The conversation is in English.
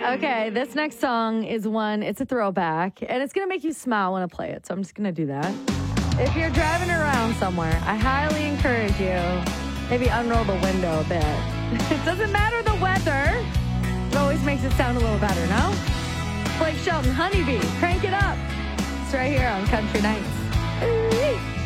Okay, this next song is it's a throwback, and it's going to make you smile when I play it, so I'm just going to do that. If you're driving around somewhere, I highly encourage you, maybe unroll the window a bit. It doesn't matter the weather. It always makes it sound a little better, no? Blake Shelton, Honeybee, crank it up. It's right here on Country Nights. Ooh-wee.